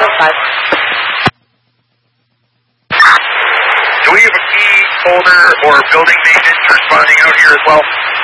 Do we have a key holder or building maintenance responding out here as well?